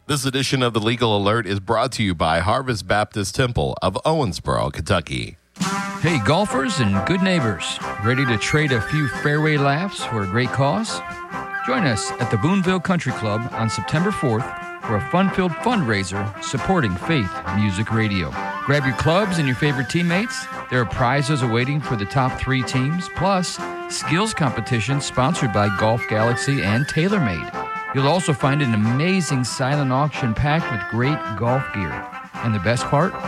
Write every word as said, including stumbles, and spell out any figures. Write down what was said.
This edition of the Legal Alert is brought to you by Harvest Baptist Temple of Owensboro, Kentucky. Hey, golfers and good neighbors, ready to trade a few fairway laughs for a great cause? Join us at the Boonville Country Club on September fourth for a fun-filled fundraiser supporting Faith Music Radio. Grab your clubs and your favorite teammates. There are prizes awaiting for the top three teams, plus skills competition sponsored by Golf Galaxy and TaylorMade. You'll also find an amazing silent auction packed with great golf gear. And the best part?